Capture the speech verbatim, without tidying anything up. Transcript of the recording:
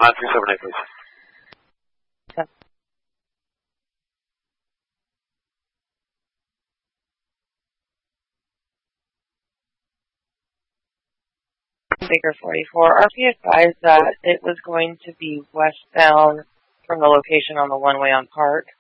nine three seven eight, please. Baker forty-four, R P advised that it was going to be westbound from the location on the one-way on Park.